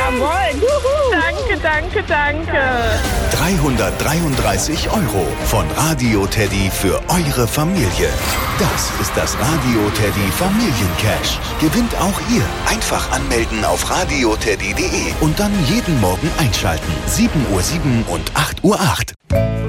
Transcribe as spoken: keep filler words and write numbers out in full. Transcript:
Jawohl. Danke, danke, danke. dreihundertdreiunddreißig Euro von Radio Teddy für eure Familie. Das ist das Radio Teddy Familiencash. Gewinnt auch ihr. Einfach anmelden auf radioteddy punkt de und dann jeden Morgen einschalten. sieben Uhr sieben und acht Uhr acht.